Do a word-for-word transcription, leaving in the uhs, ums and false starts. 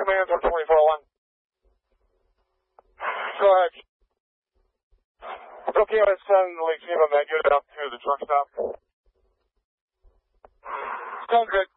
Command from twenty-four one. Go ahead. Okay, let's send the leak team on that unit up to the truck stop. Sounds good.